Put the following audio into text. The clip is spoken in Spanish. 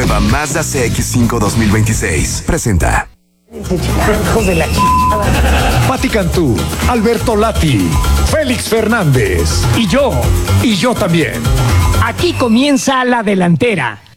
Nueva Mazda CX-5 2026. Presenta. Hijos de la Pati Cantú, Alberto Lati, Félix Fernández y yo también. Aquí comienza la delantera.